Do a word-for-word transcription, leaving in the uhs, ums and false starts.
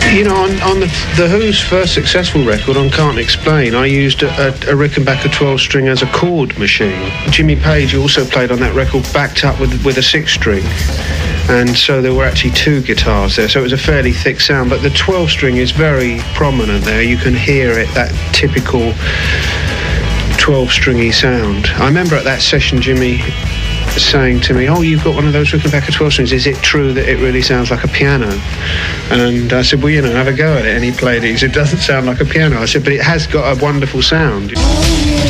You know, on, on the, the Who's first successful record, on Can't Explain, I used a, a, a Rickenbacker twelve string as a chord machine. Jimmy Page also played on that record backed up with, with a six string. And so there were actually two guitars there, so it was a fairly thick sound. But the twelve string is very prominent there. You can hear it, that typical twelve stringy sound. I remember at that session, Jimmy saying to me, "Oh, you've got one of those Rickenbacker twelve strings. Is it true that it really sounds like a piano?" And I said, "Well, you know, have a go at it." And he played it. He said, "It doesn't sound like a piano." I said, "But it has got a wonderful sound."